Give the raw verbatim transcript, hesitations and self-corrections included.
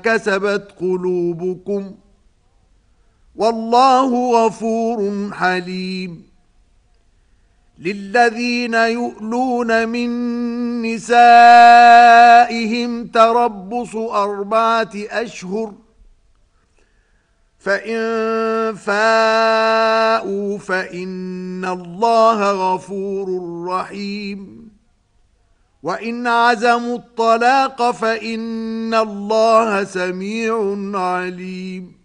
كسبت قلوبكم والله غفور حليم للذين يؤلون من نسائهم تربص أربعة أشهر فإن فاءوا فإن الله غفور رحيم وإن عزموا الطلاق فإن الله سميع عليم